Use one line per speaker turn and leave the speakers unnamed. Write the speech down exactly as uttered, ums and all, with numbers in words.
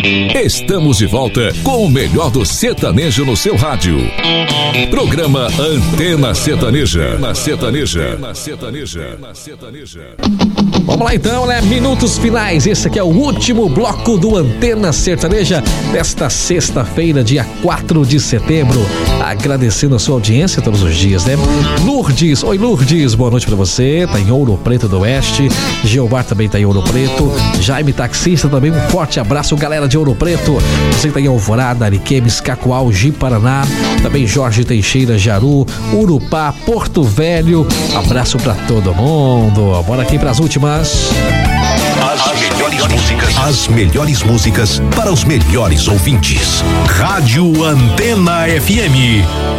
Estamos de volta com o melhor do sertanejo no seu rádio. Programa Antena Sertaneja. Na Sertaneja. Na Sertaneja. Na Sertaneja.
Vamos lá então, né? Minutos finais. Esse aqui é o último bloco do Antena Sertaneja desta sexta-feira, dia quatro de setembro. Agradecendo a sua audiência todos os dias, né? Lourdes, oi Lourdes, boa noite pra você. Tá em Ouro Preto do Oeste. Geomar também tá em Ouro Preto. Jaime Taxista também, um forte abraço, galera de Ouro Preto. Você que tá em Alvorada, Ariquemes, Cacoal, Ji-Paraná. Também Jorge Teixeira, Jaru, Urupá, Porto Velho. Abraço pra todo mundo. Bora aqui pras últimas.
As melhores músicas. As melhores músicas para os melhores ouvintes. Rádio Antena F M.